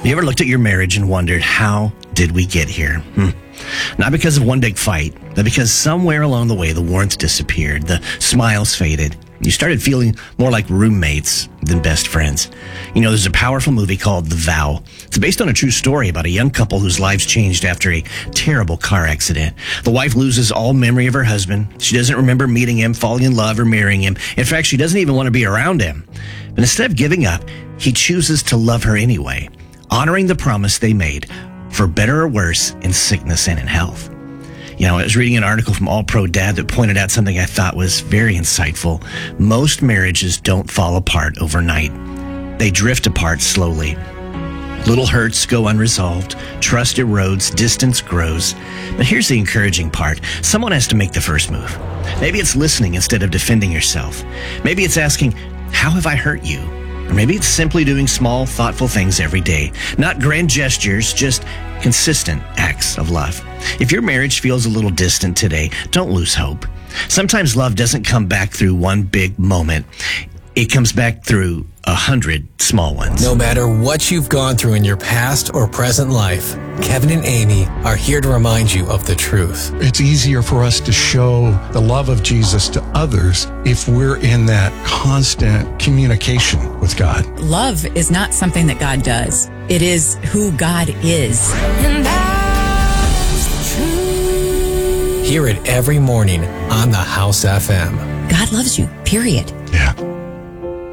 You ever looked at your marriage and wondered, how did we get here? Not because of one big fight, but because somewhere along the way the warmth disappeared, the smiles faded. You started feeling more like roommates than best friends. You know, there's a powerful movie called The Vow. It's based on a true story about a young couple whose lives changed after a terrible car accident. The wife loses all memory of her husband. She doesn't remember meeting him, falling in love, or marrying him. In fact, she doesn't even want to be around him. But instead of giving up, he chooses to love her anyway, honoring the promise they made, for better or worse, in sickness and in health. You know, I was reading an article from All Pro Dad that pointed out something I thought was very insightful. Most marriages don't fall apart overnight. They drift apart slowly. Little hurts go unresolved, trust erodes, distance grows. But here's the encouraging part. Someone has to make the first move. Maybe it's listening instead of defending yourself. Maybe it's asking, how have I hurt you? Or maybe it's simply doing small, thoughtful things every day. Not grand gestures, just consistent acts of love. If your marriage feels a little distant today, don't lose hope. Sometimes love doesn't come back through one big moment. It comes back through 100 small ones. No matter what you've gone through in your past or present life, Kevin and Amy are here to remind you of the truth. It's easier for us to show the love of Jesus to others if we're in that constant communication with God. Love is not something that God does. It is who God is. And that's the truth. Hear it every morning on the House FM. God loves you, period.